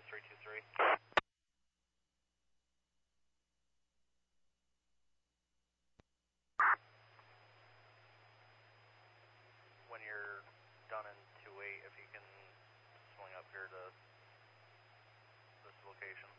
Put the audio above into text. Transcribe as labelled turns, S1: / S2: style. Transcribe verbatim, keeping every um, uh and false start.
S1: three two three. When you're done in two eight, if you can swing up here to this location.